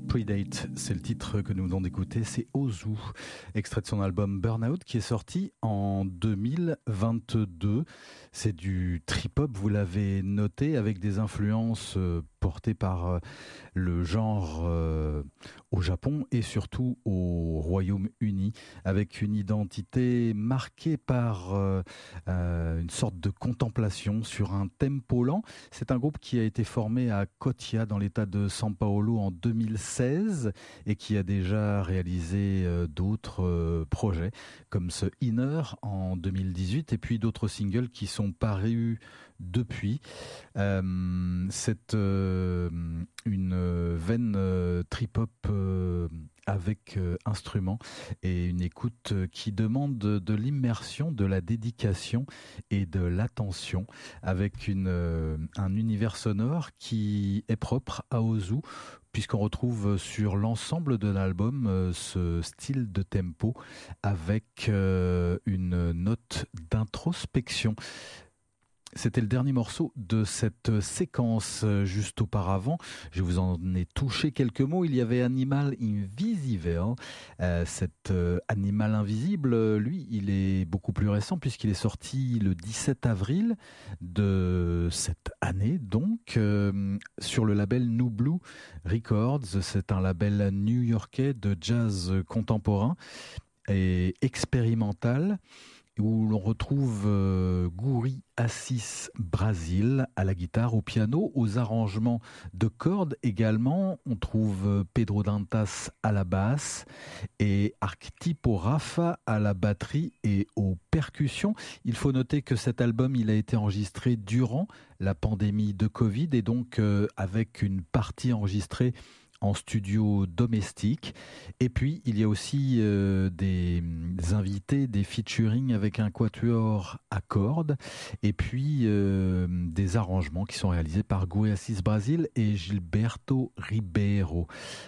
Predate, c'est le titre que nous venons d'écouter, c'est Ozu, extrait de son album Burnout qui est sorti en 2022. C'est du trip-hop, vous l'avez noté, avec des influences portées par le genre au Japon et surtout au Royaume-Uni, avec une identité marquée par une sorte de contemplation sur un tempo lent. C'est un groupe qui a été formé à Cotia dans l'état de São Paulo en 2016 et qui a déjà réalisé d'autres projets comme ce Inner en 2018 et puis d'autres singles qui sont parus depuis. C'est une veine trip-hop avec instruments et une écoute qui demande de l'immersion, de la dédication et de l'attention, avec un univers sonore qui est propre à Ozu, puisqu'on retrouve sur l'ensemble de l'album ce style de tempo avec une note d'introspection. C'était le dernier morceau de cette séquence. Juste auparavant, je vous en ai touché quelques mots. Il y avait Animal Invisible. Cet Animal Invisible, lui, il est beaucoup plus récent puisqu'il est sorti le 17 avril de cette année. Donc, sur le label New Blue Records, c'est un label new-yorkais de jazz contemporain et expérimental, où l'on retrouve Guri Assis Brasil à la guitare, au piano, aux arrangements de cordes également. On trouve Pedro Dantas à la basse et Arctipo Rafa à la batterie et aux percussions. Il faut noter que cet album, il a été enregistré durant la pandémie de Covid et donc avec une partie enregistrée en studio domestique. Et puis, il y a aussi des invités, des featuring avec un quatuor à cordes, et puis des arrangements qui sont réalisés par Guri Assis Brasil et Gilberto Ribeiro.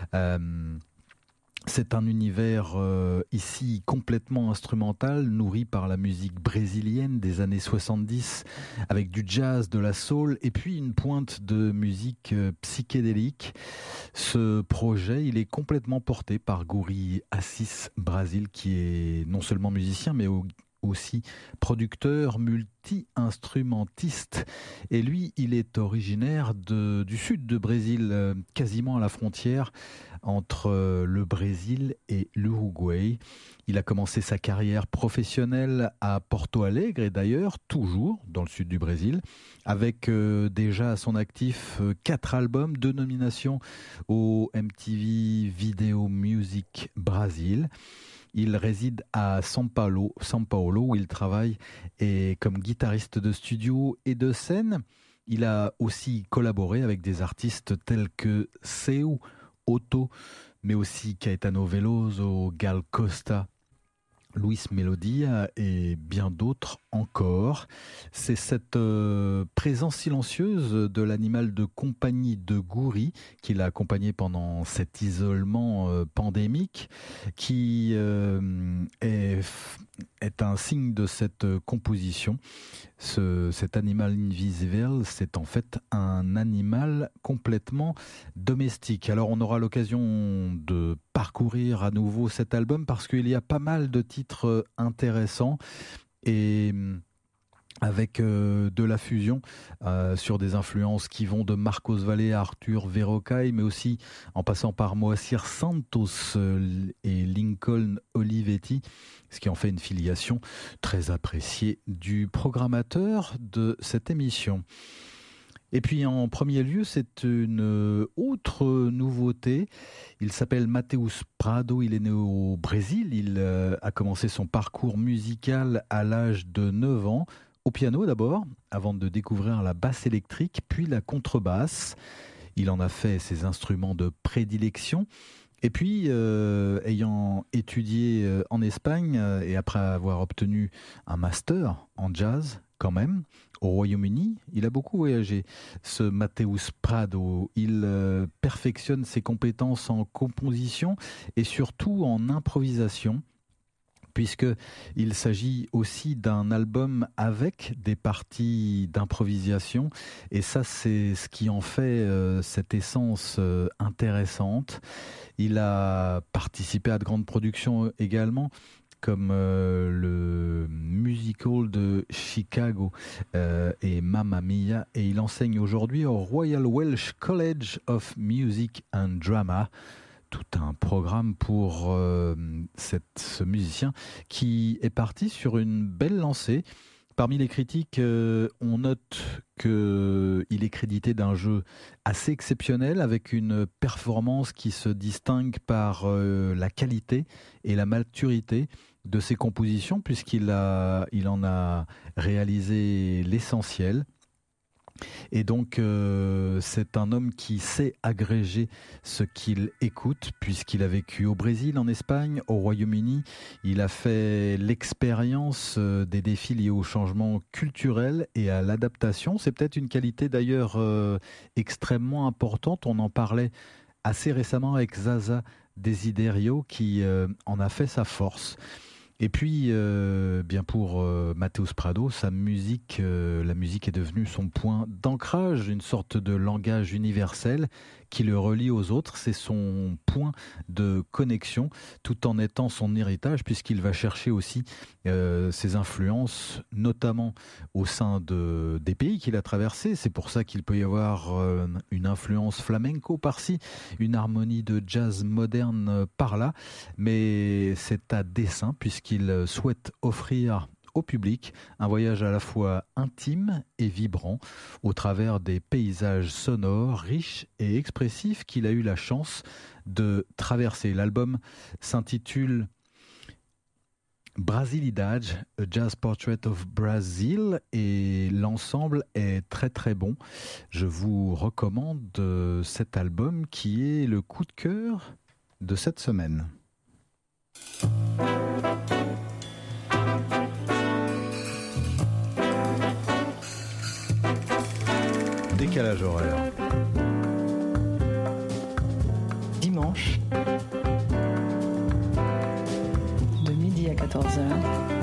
C'est un univers ici complètement instrumental, nourri par la musique brésilienne des années 70, avec du jazz, de la soul, et puis une pointe de musique psychédélique. Ce projet, il est complètement porté par Guri Assis Brasil, qui est non seulement musicien, mais aussi producteur, multi-instrumentiste. Et lui, il est originaire du sud de Brésil, quasiment à la frontière entre le Brésil et l'Uruguay. Il a commencé sa carrière professionnelle à Porto Alegre et d'ailleurs toujours dans le sud du Brésil, avec déjà à son actif 4 albums, 2 nominations au MTV Video Music Brasil. Il réside à São Paulo où il travaille et comme guitariste de studio et de scène. Il a aussi collaboré avec des artistes tels que Seu, Otto, mais aussi Caetano Veloso, Gal Costa, Luis Melodia et bien d'autres encore. C'est cette présence silencieuse de l'animal de compagnie de Guri qui l'a accompagné pendant cet isolement pandémique qui est un signe de cette composition. Cet animal invisible, c'est en fait un animal complètement domestique. Alors on aura l'occasion de parcourir à nouveau cet album parce qu'il y a pas mal de titres intéressants et avec de la fusion sur des influences qui vont de Marcos Valle à Arthur Verocai, mais aussi en passant par Moacir Santos et Lincoln Olivetti, ce qui en fait une filiation très appréciée du programmateur de cette émission. Et puis en premier lieu, c'est une autre nouveauté. Il s'appelle Mateus Prado, il est né au Brésil, il a commencé son parcours musical à l'âge de 9 ans, au piano d'abord, avant de découvrir la basse électrique, puis la contrebasse. Il en a fait ses instruments de prédilection. Et puis, ayant étudié en Espagne et après avoir obtenu un master en jazz, quand même, au Royaume-Uni, il a beaucoup voyagé. Ce Mateus Prado, il perfectionne ses compétences en composition et surtout en improvisation, puisqu'il s'agit aussi d'un album avec des parties d'improvisation, et ça c'est ce qui en fait cette essence intéressante. Il a participé à de grandes productions également, comme le musical de Chicago et Mamma Mia, et il enseigne aujourd'hui au Royal Welsh College of Music and Drama. Tout un programme pour ce musicien qui est parti sur une belle lancée. Parmi les critiques, on note qu'il est crédité d'un jeu assez exceptionnel, avec une performance qui se distingue par la qualité et la maturité de ses compositions, puisqu'il en a réalisé l'essentiel. Et donc c'est un homme qui sait agréger ce qu'il écoute, puisqu'il a vécu au Brésil, en Espagne, au Royaume-Uni. Il a fait l'expérience des défis liés au changement culturel et à l'adaptation. C'est peut-être une qualité d'ailleurs extrêmement importante. On en parlait assez récemment avec Zaza Desiderio, qui en a fait sa force. Et puis, bien pour Matheus Prado, la musique est devenue son point d'ancrage, une sorte de langage universel qui le relie aux autres. C'est son point de connexion, tout en étant son héritage, puisqu'il va chercher aussi ses influences, notamment au sein des pays qu'il a traversés. C'est pour ça qu'il peut y avoir une influence flamenco par-ci, une harmonie de jazz moderne par-là, mais c'est à dessein, puisqu'il souhaite offrir au public un voyage à la fois intime et vibrant au travers des paysages sonores riches et expressifs qu'il a eu la chance de traverser. L'album s'intitule Brasilidade, A Jazz Portrait of Brazil, et l'ensemble est très très bon. Je vous recommande cet album qui est le coup de cœur de cette semaine. Décalage horaire. Dimanche, de midi à 14h.